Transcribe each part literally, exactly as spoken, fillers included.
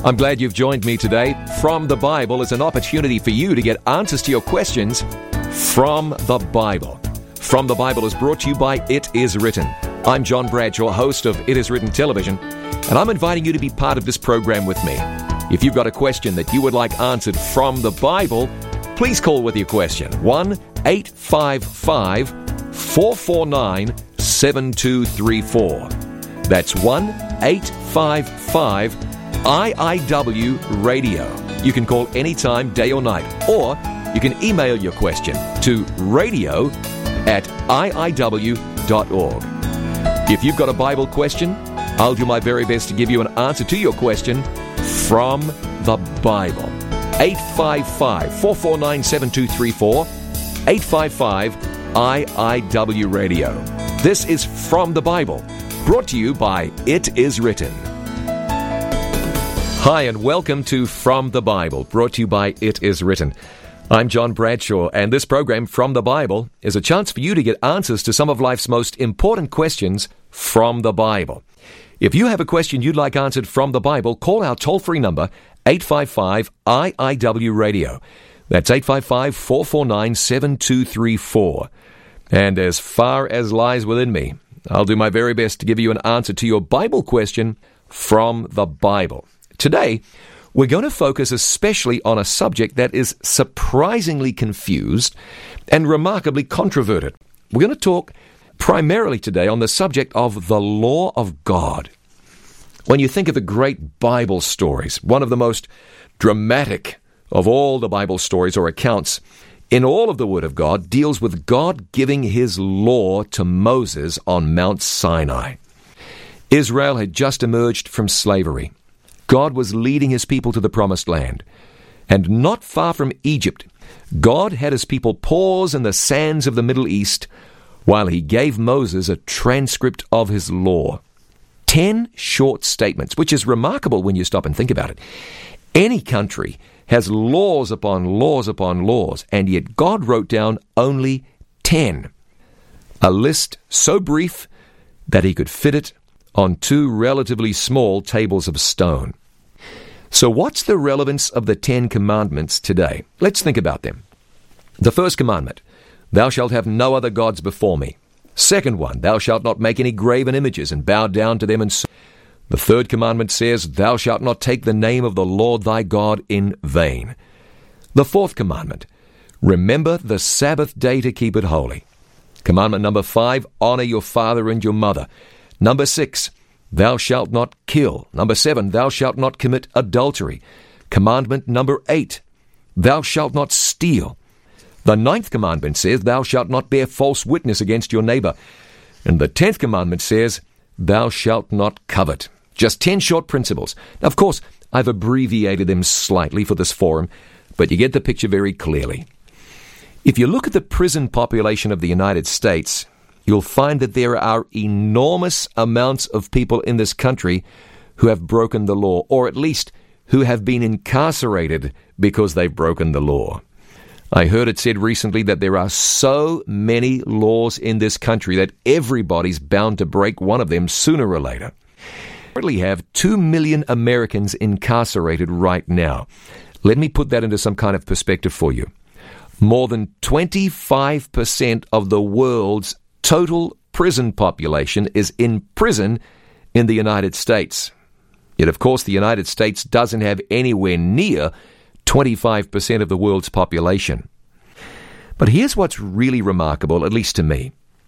I'm glad you've joined me today. From the Bible is an opportunity for you to get answers to your questions from the Bible. From the Bible is brought to you by It Is Written. I'm John Bradshaw, host of It Is Written Television, and I'm inviting you to be part of this program with me. If you've got a question that you would like answered from the Bible, please call with your question. one eight five five, four four nine, seven two three four. That's one eight five five, I I W radio. You can call anytime, day or night, or you can email your question to radio at I I W dot org. If you've got a Bible question, I'll do my very best to give you an answer to your question from the Bible. eight five five, four four nine, seven two three four, eight five five, I I W radio. This is From the Bible, brought to you by It Is Written. Hi, and welcome to From the Bible, brought to you by It Is Written. I'm John Bradshaw, and this program, From the Bible, is a chance for you to get answers to some of life's most important questions from the Bible. If you have a question you'd like answered from the Bible, call our toll-free number, eight five five, I I W radio. That's eight five five, four four nine, seven two three four. And as far as lies within me, I'll do my very best to give you an answer to your Bible question from the Bible. Today, we're going to focus especially on a subject that is surprisingly confused and remarkably controverted. We're going to talk primarily today on the subject of the law of God. When you think of the great Bible stories, one of the most dramatic of all the Bible stories or accounts in all of the Word of God deals with God giving His law to Moses on Mount Sinai. Israel had just emerged from slavery. God was leading His people to the Promised Land. And not far from Egypt, God had His people pause in the sands of the Middle East while He gave Moses a transcript of His law. Ten short statements, which is remarkable when you stop and think about it. Any country has laws upon laws upon laws, and yet God wrote down only ten. A list so brief that He could fit it on two relatively small tables of stone. So what's the relevance of the Ten Commandments today? Let's think about them. The first commandment, thou shalt have no other gods before me. Second one, thou shalt not make any graven images and bow down to them and serve. The third commandment says, thou shalt not take the name of the Lord thy God in vain. The fourth commandment, remember the Sabbath day to keep it holy. Commandment number five, honor your father and your mother. Number six, thou shalt not kill. Number seven, thou shalt not commit adultery. Commandment number eight, thou shalt not steal. The ninth commandment says, thou shalt not bear false witness against your neighbor. And the tenth commandment says, thou shalt not covet. Just ten short principles. Now, of course, I've abbreviated them slightly for this forum, but you get the picture very clearly. If you look at the prison population of the United States, you'll find that there are enormous amounts of people in this country who have broken the law, or at least who have been incarcerated because they've broken the law. I heard it said recently that there are so many laws in this country that everybody's bound to break one of them sooner or later. We currently have two million Americans incarcerated right now. Let me put that into some kind of perspective for you. More than twenty-five percent of the world's total prison population is in prison in the United States. Yet, of course, the United States doesn't have anywhere near twenty-five percent of the world's population. But here's what's really remarkable, at least to me.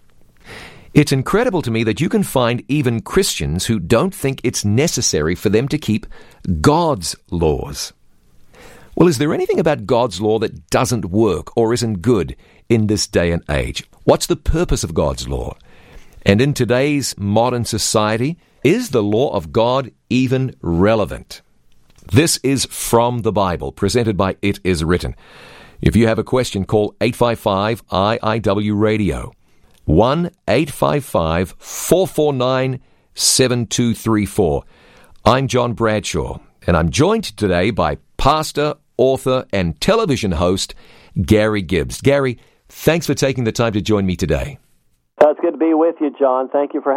It's incredible to me that you can find even Christians who don't think it's necessary for them to keep God's laws. Well, is there anything about God's law that doesn't work or isn't good in this day and age? What's the purpose of God's law? And in today's modern society, is the law of God even relevant? This is From the Bible, presented by It Is Written. If you have a question, call eight five five, I I W radio. one eight five five, four four nine, seven two three four. I'm John Bradshaw, and I'm joined today by pastor, author, and television host Gary Gibbs. Gary, thanks for taking the time to join me today. Uh, it's good to be with you, John. Thank you for